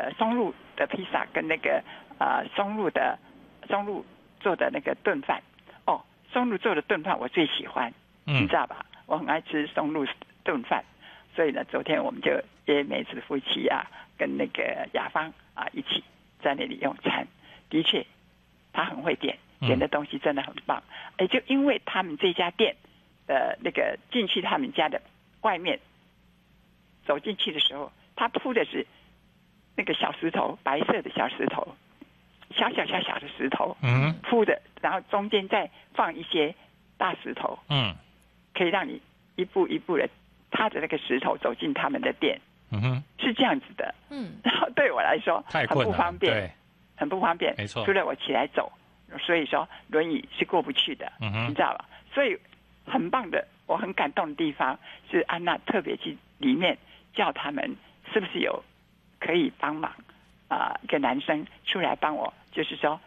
松露的披萨跟那个松露做的那个炖饭。哦，松露做的炖饭我最喜欢，你知道吧？我很爱吃松露炖饭，所以呢，昨天我们就约梅子夫妻啊，跟那个雅芳啊一起在那里用餐。的确，他很会点的东西真的很棒。就因为他们这家店那个进去他们家的外面，走进去的时候，他铺的是那个小石头，白色的小石头，小小的石头，铺的，然后中间再放一些大石头，可以让你一步一步的踏着那个石头走进他们的店，是这样子的，然后对我来说很不方便，很不方便， 没错， 除了我起来走，所以说轮椅是过不去的，你知道吧？所以很棒的，我很感动的地方是安娜特别去里面叫他们是不是有可以帮忙一个男生出来帮我，就是说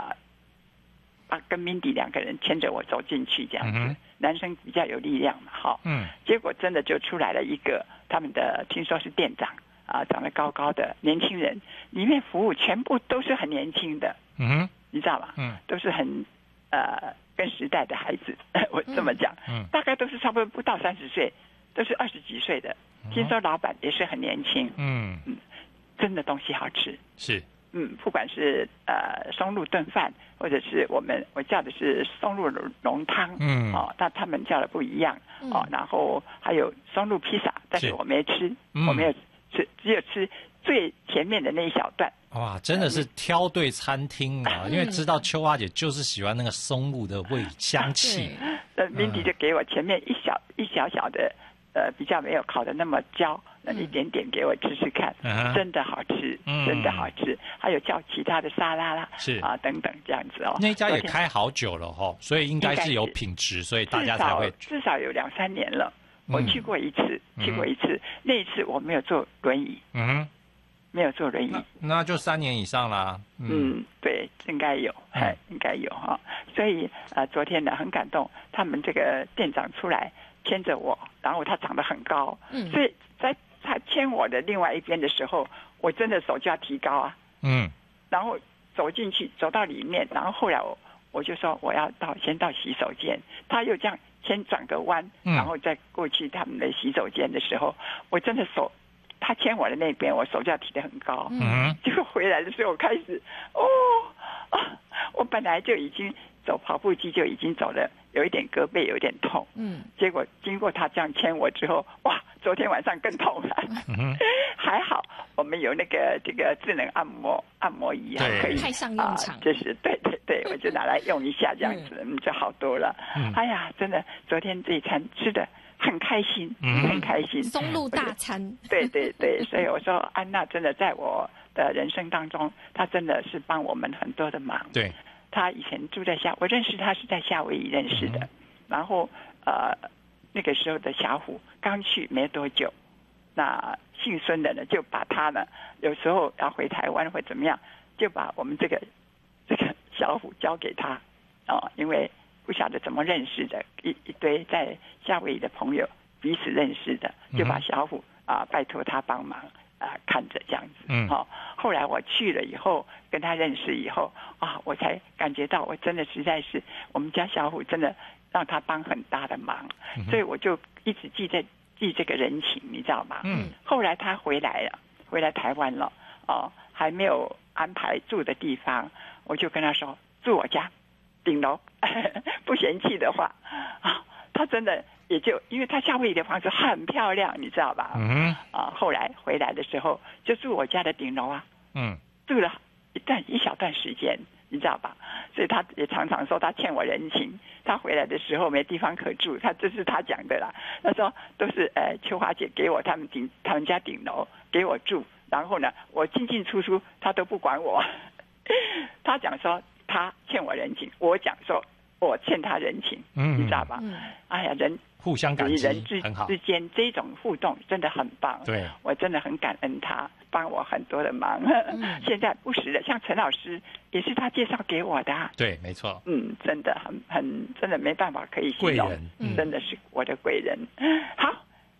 跟 Mindy 两个人牵着我走进去这样子，男生比较有力量嘛，结果真的就出来了一个他们的，听说是店长长得高高的年轻人，里面服务全部都是很年轻的，你知道吗？都是很跟时代的孩子，我这么讲，大概都是差不多不到30岁，都是20几岁的。听说老板也是很年轻，真的东西好吃， 是， 不管是松露炖饭，或者是我叫的是松露浓汤，但他们叫的不一样，然后还有松露披萨，但是我没吃，我没有吃，只有吃最前面的那一小段。 哇，真的是挑对餐厅啊！因为知道秋花姐就是喜欢那个松露的香气。 Mindy 就给我前面一小小的，比较没有烤的那么焦，一点点给我吃吃看，真的好吃，真的好吃。还有叫其他的沙拉啦， 是等等这样子哦。 那家也开好久了所以应该是有品质，所以大家才会至少有2-3年了。我去过一次，那一次我没有坐轮椅，没有坐轮椅， 那就3年以上啦。 对，应该有，应该有哈。所以昨天呢很感动，他们这个店长出来牵着我，然后他长得很高，所以在他牵我的另外一边的时候，我真的手就要提高啊，然后走进去，走到里面，然后后来我就说我要先到洗手间，他又这样先转个弯，然后再过去他们的洗手间的时候，我真的他牵我的那边，我手就要提得很高，结果回来的时候开始我本来就已经走跑步机就已经走了，有一点胳膊有一点痛，结果经过他这样牵我之后，哇，昨天晚上更痛了，还好我们有这个智能按摩仪可以派上用场， 就是对，我就拿来用一下这样子，就好多了。哎呀，真的，昨天这一餐吃的很开心，很开心， 松露大餐。 对，所以我说安娜真的在我的人生当中，她真的是帮我们很多的忙。 对， 她以前住在我认识她是在夏威夷认识的，然后那个时候的小虎刚去没多久，那姓孙的呢就把他呢有时候要回台湾或怎么样，就把我们这个小虎交给他因为不晓得怎么认识的一堆在夏威夷的朋友彼此认识的，就把小虎拜托他帮忙看着这样子。后来我去了以后跟他认识以后我才感觉到我真的实在是我们家小虎真的让他帮很大的忙，所以我就一直记这个人情，你知道吗？后来他回来台湾了还没有安排住的地方，我就跟他说住我家顶楼不嫌弃的话他真的也就因为他夏威夷的房子很漂亮，你知道吧？后来回来的时候就住我家的顶楼住了一小段时间，你知道吧？所以他也常常说他欠我人情，他回来的时候没地方可住，这是他讲的啦。他说都是秋华姐给我他们家顶楼给我住，然后呢我进进出出他都不管我。他讲说他欠我人情，我讲说我欠他人情，你知道吧？哎呀，人互相感激， 人之间这种互动真的很棒。 对， 我真的很感恩他，帮我很多的忙。现在不时的，像陈老师也是他介绍给我的。 对，没错。 真的真的没办法可以形容， 贵人， 真的是我的贵人。好，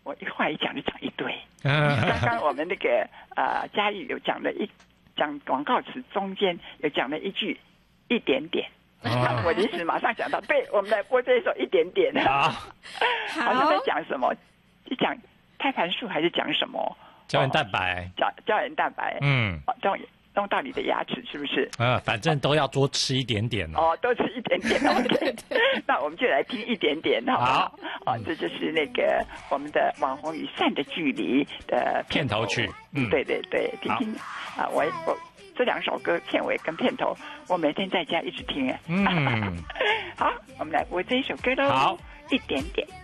我一话一讲就讲一堆。刚刚我们那个嘉义有讲广告词中间有讲了一句一点点。我临时马上想到，对，我们来播这一首一点点。好像在讲什么？是讲胎盘素还是讲什么？ 胶原蛋白。 胶原蛋白。弄到你的牙齿是不是？ 反正都要多吃一点点多吃一点点。OK， 那我们就来听一点点，好不好？这就是那个我们的《网红与善的距离》的片头曲。 对对对，听听我这2首歌片尾跟片头，我每天在家一直听。好，我们来播这一首歌喽。 好， 一点点。